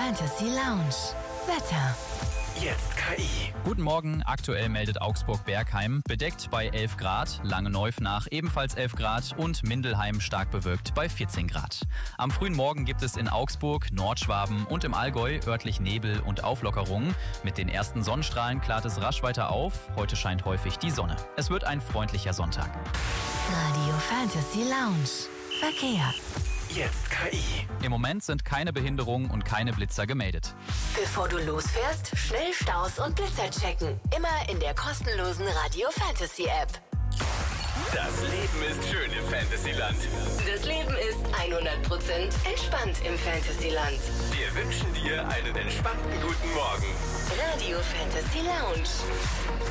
Fantasy Lounge. Wetter. Jetzt KI. Guten Morgen, aktuell meldet Augsburg-Bergheim bedeckt bei 11 Grad, Langenneufnach ebenfalls 11 Grad und Mindelheim stark bewölkt bei 14 Grad. Am frühen Morgen gibt es in Augsburg, Nordschwaben und im Allgäu örtlich Nebel und Auflockerungen. Mit den ersten Sonnenstrahlen klart es rasch weiter auf, heute scheint häufig die Sonne. Es wird ein freundlicher Sonntag. Radio Fantasy Lounge. Verkehr. Jetzt KI. Im Moment sind keine Behinderungen und keine Blitzer gemeldet. Bevor du losfährst, schnell Staus und Blitzer checken. Immer in der kostenlosen Radio Fantasy App. Das Leben ist schön im Fantasyland. Das Leben ist 100% entspannt im Fantasyland. Wir wünschen dir einen entspannten guten Morgen. Radio Fantasy Lounge.